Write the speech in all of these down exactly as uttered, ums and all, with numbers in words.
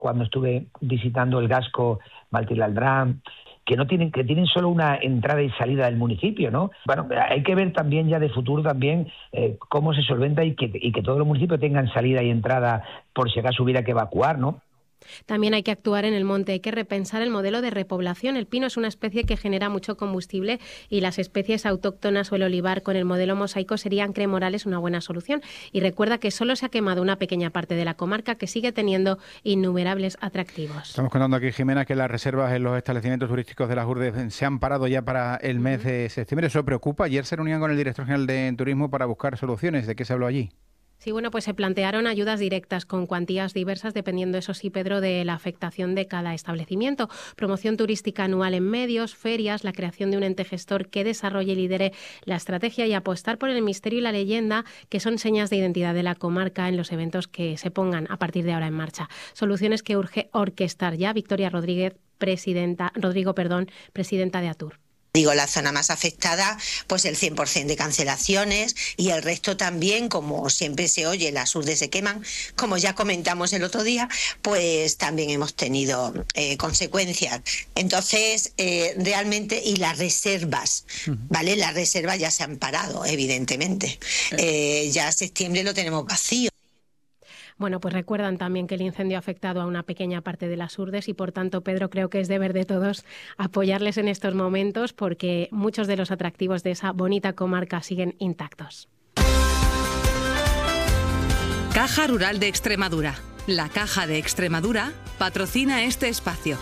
cuando estuve visitando el Gasco Valtiraldrán, que no tienen, que tienen solo una entrada y salida del municipio, ¿no? Bueno, hay que ver también ya de futuro también eh, cómo se solventa y que, y que todos los municipios tengan salida y entrada por si acaso hubiera que evacuar, ¿no? También hay que actuar en el monte, hay que repensar el modelo de repoblación. El pino es una especie que genera mucho combustible y las especies autóctonas o el olivar con el modelo mosaico serían, cree Morales, una buena solución. Y recuerda que solo se ha quemado una pequeña parte de la comarca que sigue teniendo innumerables atractivos. Estamos contando aquí, Jimena, que las reservas en los establecimientos turísticos de las Urdes se han parado ya para el mes uh-huh. de septiembre. ¿Eso preocupa? Ayer se reunían con el director general de Turismo para buscar soluciones. ¿De qué se habló allí? Sí, bueno, pues se plantearon ayudas directas con cuantías diversas, dependiendo, eso sí, Pedro, de la afectación de cada establecimiento. Promoción turística anual en medios, ferias, la creación de un ente gestor que desarrolle y lidere la estrategia y apostar por el misterio y la leyenda, que son señas de identidad de la comarca en los eventos que se pongan a partir de ahora en marcha. Soluciones que urge orquestar ya. Victoria Rodríguez, presidenta, Rodrigo, perdón, presidenta de ATUR. Digo, la zona más afectada, pues el cien por ciento de cancelaciones y el resto también, como siempre se oye, las Urdes se queman, como ya comentamos el otro día, pues también hemos tenido eh, consecuencias. Entonces, eh, realmente, y las reservas, ¿vale? Las reservas ya se han parado, evidentemente. Eh, ya septiembre lo tenemos vacío. Bueno, pues recuerdan también que el incendio ha afectado a una pequeña parte de las Urdes y, por tanto, Pedro, creo que es deber de todos apoyarles en estos momentos porque muchos de los atractivos de esa bonita comarca siguen intactos. Caja Rural de Extremadura. La Caja de Extremadura patrocina este espacio.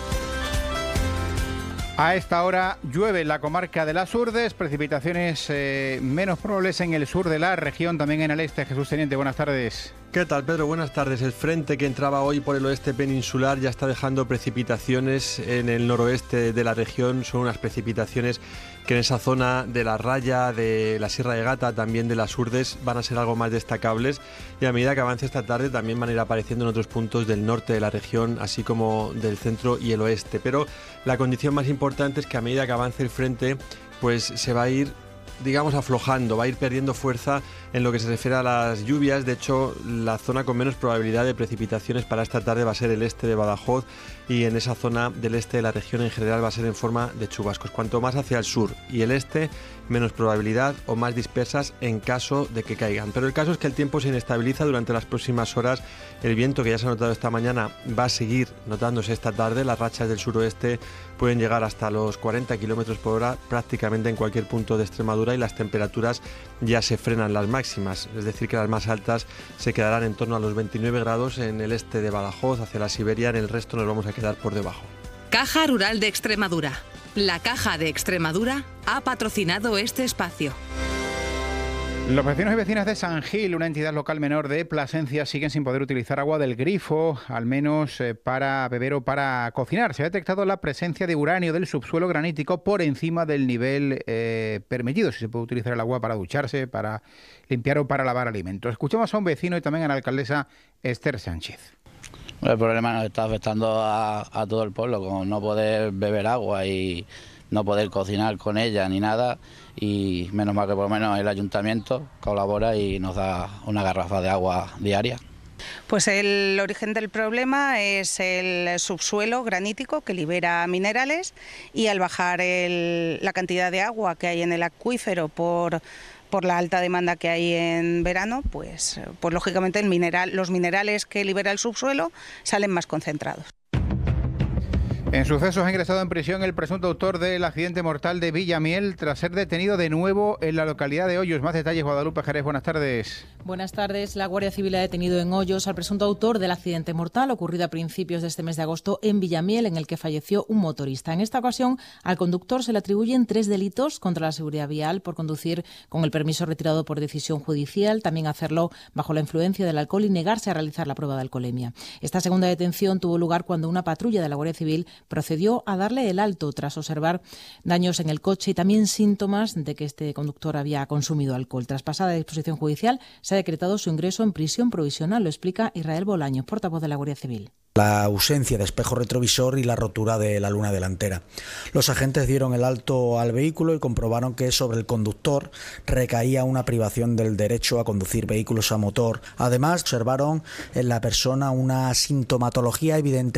A esta hora llueve en la comarca de las Urdes, precipitaciones eh, menos probables en el sur de la región, también en el este. Jesús Teniente, buenas tardes. ¿Qué tal, Pedro? Buenas tardes. El frente que entraba hoy por el oeste peninsular ya está dejando precipitaciones en el noroeste de la región. Son unas precipitaciones que en esa zona de la raya, de la Sierra de Gata, también de las Urdes, van a ser algo más destacables. Y a medida que avance esta tarde también van a ir apareciendo en otros puntos del norte de la región, así como del centro y el oeste. Pero la condición más importante es que a medida que avance el frente, pues se va a ir, digamos, aflojando, va a ir perdiendo fuerza en lo que se refiere a las lluvias. De hecho, la zona con menos probabilidad de precipitaciones para esta tarde va a ser el este de Badajoz, y en esa zona del este de la región en general va a ser en forma de chubascos. Cuanto más hacia el sur y el este, menos probabilidad o más dispersas en caso de que caigan. Pero el caso es que el tiempo se inestabiliza durante las próximas horas. El viento, que ya se ha notado esta mañana, va a seguir notándose esta tarde. Las rachas del suroeste pueden llegar hasta los cuarenta kilómetros por hora prácticamente en cualquier punto de Extremadura, y las temperaturas ya se frenan las máximas, es decir, que las más altas se quedarán en torno a los veintinueve grados en el este de Badajoz, hacia la Siberia. En el resto nos vamos a quedar por debajo. Caja Rural de Extremadura. La Caja de Extremadura ha patrocinado este espacio. Los vecinos y vecinas de San Gil, una entidad local menor de Plasencia, siguen sin poder utilizar agua del grifo, al menos eh, para beber o para cocinar. Se ha detectado la presencia de uranio del subsuelo granítico por encima del nivel eh, permitido. Si se puede utilizar el agua para ducharse, para limpiar o para lavar alimentos. Escuchamos a un vecino y también a la alcaldesa Esther Sánchez. El problema nos está afectando a, a todo el pueblo, con no poder beber agua y no poder cocinar con ella ni nada, y menos mal que por lo menos el ayuntamiento colabora y nos da una garrafa de agua diaria. Pues el origen del problema es el subsuelo granítico que libera minerales, y al bajar el, la cantidad de agua que hay en el acuífero por... por la alta demanda que hay en verano, pues, pues lógicamente el mineral, los minerales que libera el subsuelo salen más concentrados. En sucesos ha ingresado en prisión el presunto autor del accidente mortal de Villamiel tras ser detenido de nuevo en la localidad de Hoyos. Más detalles, Guadalupe Jerez, buenas tardes. Buenas tardes. La Guardia Civil ha detenido en Hoyos al presunto autor del accidente mortal ocurrido a principios de este mes de agosto en Villamiel, en el que falleció un motorista. En esta ocasión, al conductor se le atribuyen tres delitos contra la seguridad vial por conducir con el permiso retirado por decisión judicial, también hacerlo bajo la influencia del alcohol y negarse a realizar la prueba de alcoholemia. Esta segunda detención tuvo lugar cuando una patrulla de la Guardia Civil procedió a darle el alto tras observar daños en el coche y también síntomas de que este conductor había consumido alcohol. Tras pasada disposición judicial, se ha decretado su ingreso en prisión provisional, lo explica Israel Bolaños, portavoz de la Guardia Civil. La ausencia de espejo retrovisor y la rotura de la luna delantera. Los agentes dieron el alto al vehículo y comprobaron que sobre el conductor recaía una privación del derecho a conducir vehículos a motor. Además, observaron en la persona una sintomatología evidente